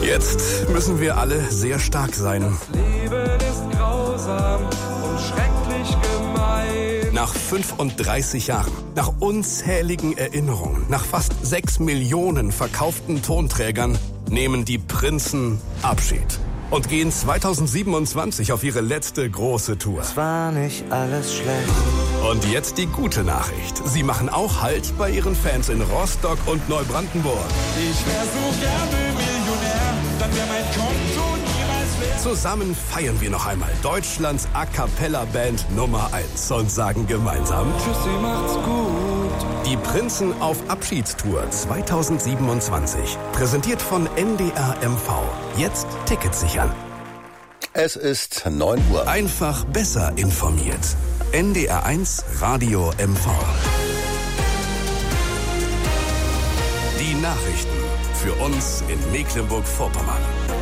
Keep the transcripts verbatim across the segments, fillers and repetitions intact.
Jetzt müssen wir alle sehr stark sein. Das Leben ist grausam und schrecklich gemein. Nach fünfunddreißig Jahren, nach unzähligen Erinnerungen, nach fast sechs Millionen verkauften Tonträgern nehmen die Prinzen Abschied und gehen zweitausendsiebenundzwanzig auf ihre letzte große Tour. Es war nicht alles schlecht. Und jetzt die gute Nachricht. Sie machen auch Halt bei ihren Fans in Rostock und Neubrandenburg. Ich wär so gerne Millionär, dann wär mein Konto niemals leer. Zusammen feiern wir noch einmal Deutschlands A-Cappella-Band Nummer eins und sagen gemeinsam: Tschüssi, macht's gut. Die Prinzen auf Abschiedstour zweitausendsiebenundzwanzig. Präsentiert von N D R M V. Jetzt Tickets sichern. Es ist neun Uhr. Einfach besser informiert. N D R eins Radio M V. Die Nachrichten für uns in Mecklenburg-Vorpommern.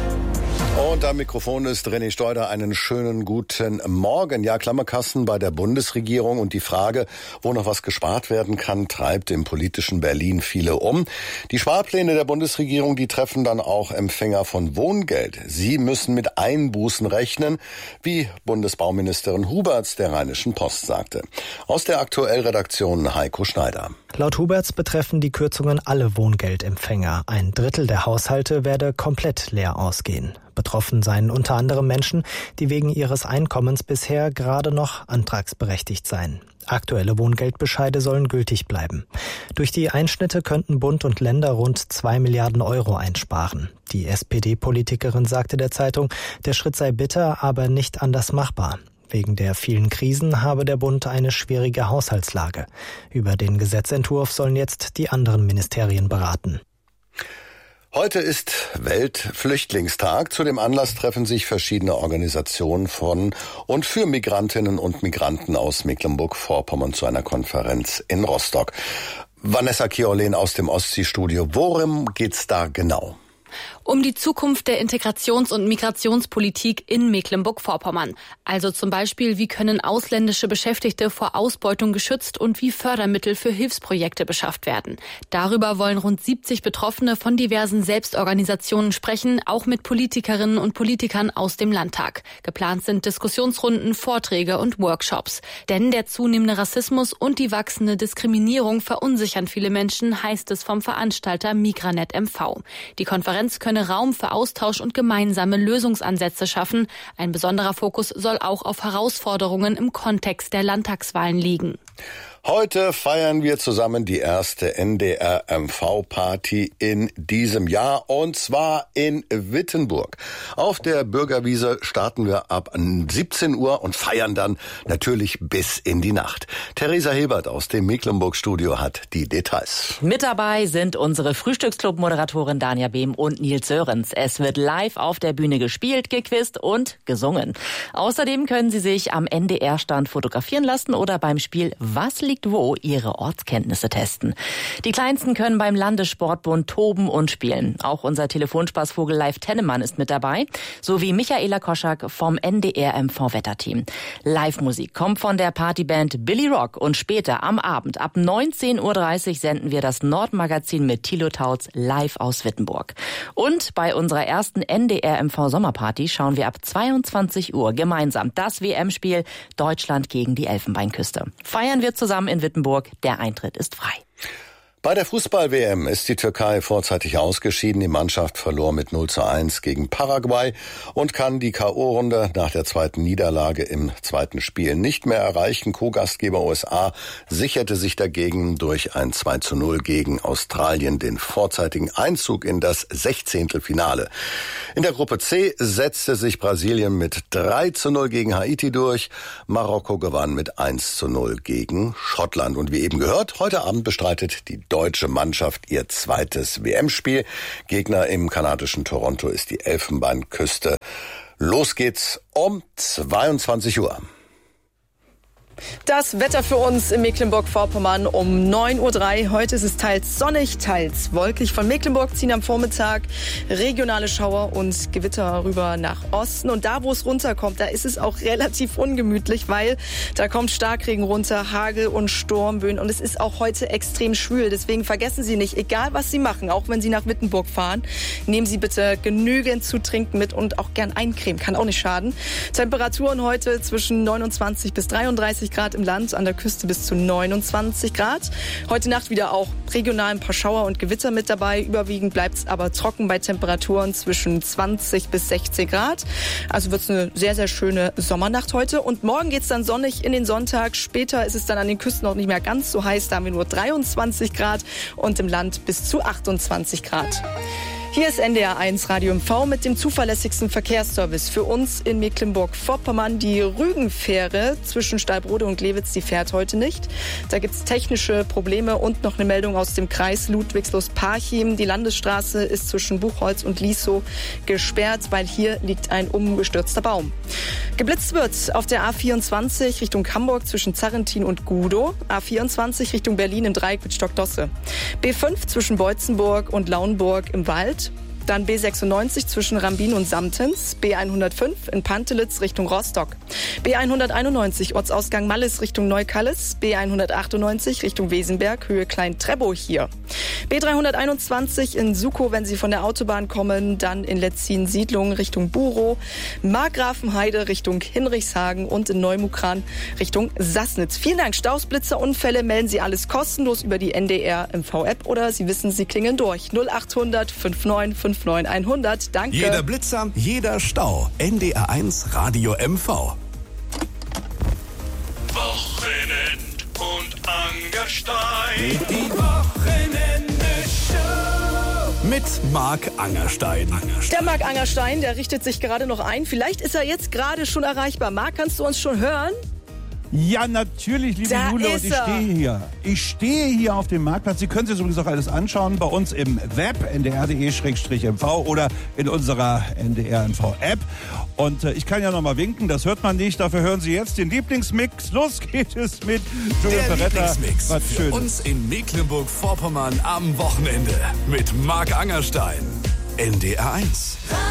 Und am Mikrofon ist René Steuder. Einen schönen guten Morgen. Ja, Klammerkassen bei der Bundesregierung und die Frage, wo noch was gespart werden kann, treibt im politischen Berlin viele um. Die Sparpläne der Bundesregierung, die treffen dann auch Empfänger von Wohngeld. Sie müssen mit Einbußen rechnen, wie Bundesbauministerin Huberts der Rheinischen Post sagte. Aus der Aktuell-Redaktion Heiko Schneider. Laut Huberts betreffen die Kürzungen alle Wohngeldempfänger. Ein Drittel der Haushalte werde komplett leer ausgehen. Betroffen seien unter anderem Menschen, die wegen ihres Einkommens bisher gerade noch antragsberechtigt seien. Aktuelle Wohngeldbescheide sollen gültig bleiben. Durch die Einschnitte könnten Bund und Länder rund zwei Milliarden Euro einsparen. Die S P D-Politikerin sagte der Zeitung, der Schritt sei bitter, aber nicht anders machbar. Wegen der vielen Krisen habe der Bund eine schwierige Haushaltslage. Über den Gesetzentwurf sollen jetzt die anderen Ministerien beraten. Heute ist Weltflüchtlingstag. Zu dem Anlass treffen sich verschiedene Organisationen von und für Migrantinnen und Migranten aus Mecklenburg-Vorpommern zu einer Konferenz in Rostock. Vanessa Kierolin aus dem Ostseestudio. Worum geht's da genau? Um die Zukunft der Integrations- und Migrationspolitik in Mecklenburg-Vorpommern. Also zum Beispiel, wie können ausländische Beschäftigte vor Ausbeutung geschützt und wie Fördermittel für Hilfsprojekte beschafft werden. Darüber wollen rund siebzig Betroffene von diversen Selbstorganisationen sprechen, auch mit Politikerinnen und Politikern aus dem Landtag. Geplant sind Diskussionsrunden, Vorträge und Workshops. Denn der zunehmende Rassismus und die wachsende Diskriminierung verunsichern viele Menschen, heißt es vom Veranstalter Migranet M V. Die Konferenz könne Raum für Austausch und gemeinsame Lösungsansätze schaffen. Ein besonderer Fokus soll auch auf Herausforderungen im Kontext der Landtagswahlen liegen. Heute feiern wir zusammen die erste N D R M V-Party in diesem Jahr, und zwar in Wittenburg. Auf der Bürgerwiese starten wir ab siebzehn Uhr und feiern dann natürlich bis in die Nacht. Theresa Hebert aus dem Mecklenburg-Studio hat die Details. Mit dabei sind unsere Frühstücksclub-Moderatorin Danja Behm und Nils Sörenz. Es wird live auf der Bühne gespielt, gequizt und gesungen. Außerdem können Sie sich am N D R-Stand fotografieren lassen oder beim Spiel Was liegt wo ihre Ortskenntnisse testen. Die Kleinsten können beim Landessportbund toben und spielen. Auch unser Telefonspaßvogel Live Tennemann ist mit dabei, sowie Michaela Koschak vom N D R M V-Wetterteam. Live-Musik kommt von der Partyband Billy Rock und später am Abend ab neunzehn Uhr dreißig senden wir das Nordmagazin mit Thilo Tautz live aus Wittenburg. Und bei unserer ersten N D R M V-Sommerparty schauen wir ab zweiundzwanzig Uhr gemeinsam das W M-Spiel Deutschland gegen die Elfenbeinküste. Feiern wir zusammen in Wittenburg. Der Eintritt ist frei. Bei der Fußball-W M ist die Türkei vorzeitig ausgeschieden. Die Mannschaft verlor mit null zu eins gegen Paraguay und kann die K O-Runde nach der zweiten Niederlage im zweiten Spiel nicht mehr erreichen. Co-Gastgeber U S A sicherte sich dagegen durch ein zwei zu null gegen Australien den vorzeitigen Einzug in das Sechzehntelfinale. In der Gruppe C setzte sich Brasilien mit drei zu null gegen Haiti durch. Marokko gewann mit eins zu null gegen Schottland. Und wie eben gehört, heute Abend bestreitet die deutsche Mannschaft ihr zweites W M-Spiel. Gegner im kanadischen Toronto ist die Elfenbeinküste. Los geht's um zweiundzwanzig Uhr. Das Wetter für uns in Mecklenburg-Vorpommern um neun Uhr drei. Heute ist es teils sonnig, teils wolkig. Von Mecklenburg ziehen am Vormittag regionale Schauer und Gewitter rüber nach Osten. Und da, wo es runterkommt, da ist es auch relativ ungemütlich, weil da kommt Starkregen runter, Hagel und Sturmböen. Und es ist auch heute extrem schwül. Deswegen vergessen Sie nicht, egal was Sie machen, auch wenn Sie nach Wittenburg fahren, nehmen Sie bitte genügend zu trinken mit und auch gern eincremen. Kann auch nicht schaden. Temperaturen heute zwischen neunundzwanzig bis dreiunddreißig Grad im Land, an der Küste bis zu neunundzwanzig Grad. Heute Nacht wieder auch regional ein paar Schauer und Gewitter mit dabei. Überwiegend bleibt es aber trocken bei Temperaturen zwischen zwanzig bis sechzehn Grad. Also wird es eine sehr, sehr schöne Sommernacht heute. Und morgen geht es dann sonnig in den Sonntag. Später ist es dann an den Küsten auch nicht mehr ganz so heiß. Da haben wir nur dreiundzwanzig Grad und im Land bis zu achtundzwanzig Grad. Hier ist N D R eins Radio M V mit dem zuverlässigsten Verkehrsservice für uns in Mecklenburg-Vorpommern. Die Rügenfähre zwischen Stallbrode und Glewitz, die fährt heute nicht. Da gibt es technische Probleme und noch eine Meldung aus dem Kreis Ludwigslust-Parchim. Die Landesstraße ist zwischen Buchholz und Liesow gesperrt, weil hier liegt ein umgestürzter Baum. Geblitzt wird auf der A vierundzwanzig Richtung Hamburg zwischen Zarrentin und Gudow. A vierundzwanzig Richtung Berlin im Dreieck mit Stockdosse. B fünf zwischen Beutzenburg und Lauenburg im Wald. Dann B sechsundneunzig zwischen Rambin und Samtens, B hundertfünf in Pantelitz Richtung Rostock, B hunderteinundneunzig Ortsausgang Mallis Richtung Neukallis, B hundertachtundneunzig Richtung Wesenberg, Höhe Klein-Trebow hier. B dreihunderteinundzwanzig in Sukow, wenn Sie von der Autobahn kommen, dann in Letzin-Siedlung Richtung Burow, Markgrafenheide Richtung Hinrichshagen und in Neumukran Richtung Sassnitz. Vielen Dank. Staus, Blitzer, Unfälle melden Sie alles kostenlos über die N D R M V-App oder Sie wissen, Sie klingeln durch. null achthundert fünfundneunzig fünfundneunzig hundert. Danke. Jeder Blitzer, jeder Stau. N D R eins Radio M V. Wochenend und Angerstein. Die Wochenende-Show. Mit Marc Angerstein. Der Marc Angerstein, der richtet sich gerade noch ein. Vielleicht ist er jetzt gerade schon erreichbar. Marc, kannst du uns schon hören? Ja, natürlich, liebe Da Jule, und ist ich er. stehe hier. Ich stehe hier auf dem Marktplatz. Sie können sich übrigens auch alles anschauen bei uns im Web, n d r punkt d e slash m v oder in unserer N D R M V-App. Und äh, ich kann ja noch mal winken, das hört man nicht. Dafür hören Sie jetzt den Lieblingsmix. Los geht es mit Julia Der Peretta. Lieblingsmix Was für schön. uns in Mecklenburg-Vorpommern am Wochenende mit Marc Angerstein. N D R eins.